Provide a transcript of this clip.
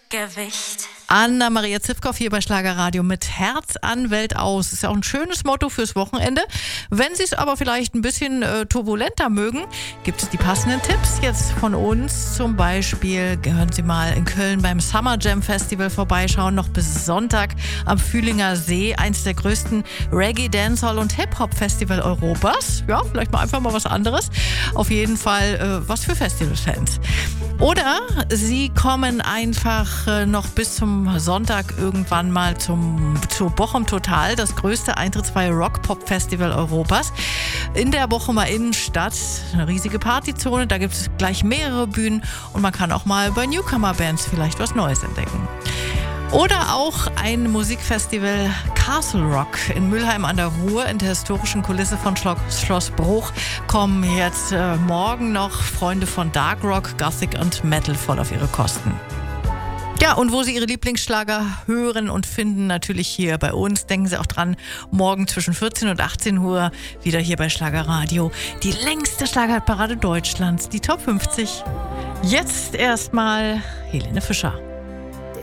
Gewicht. Anna-Maria Zivkow hier bei Schlagerradio mit Herz an, Welt aus. Ist ja auch ein schönes Motto fürs Wochenende. Wenn Sie es aber vielleicht ein bisschen turbulenter mögen, gibt es die passenden Tipps jetzt von uns. Zum Beispiel hören Sie mal in Köln beim Summer Jam Festival vorbeischauen, noch bis Sonntag am Fühlinger See, eins der größten Reggae, Dancehall und Hip-Hop-Festival Europas. Ja, vielleicht mal einfach mal was anderes. Auf jeden Fall was für Festivalfans. Oder Sie kommen einfach noch bis zum Sonntag irgendwann mal zu Bochum Total, das größte eintrittsfreie Rock-Pop-Festival Europas. In der Bochumer Innenstadt, eine riesige Partyzone, da gibt es gleich mehrere Bühnen und man kann auch mal bei Newcomer-Bands vielleicht was Neues entdecken. Oder auch ein Musikfestival Castle Rock in Mülheim an der Ruhr in der historischen Kulisse von Schloss Bruch kommen jetzt morgen noch Freunde von Dark Rock, Gothic und Metal voll auf ihre Kosten. Ja, und wo Sie Ihre Lieblingsschlager hören und finden, natürlich hier bei uns. Denken Sie auch dran, morgen zwischen 14 und 18 Uhr wieder hier bei Schlagerradio. Die längste Schlagerparade Deutschlands, die Top 50. Jetzt erstmal Helene Fischer.